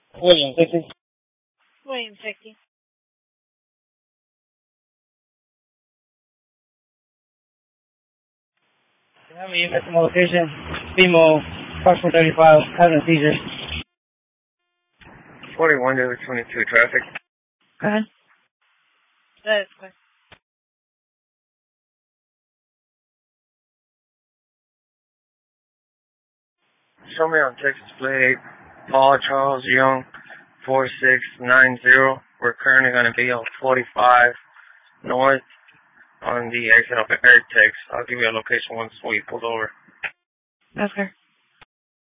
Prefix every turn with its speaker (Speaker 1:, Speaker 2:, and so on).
Speaker 1: William 60.
Speaker 2: William 60.
Speaker 1: Can I have you at the location? Female, approximately 35, having a seizure.
Speaker 3: 41 to 22 traffic.
Speaker 2: Go ahead. That is quick.
Speaker 3: Show me on Texas plate, Paul Charles Young, 4690. We're currently going to be on 45 north on the exit of Airtex. I'll give you a location once we pull over.
Speaker 2: That's fair.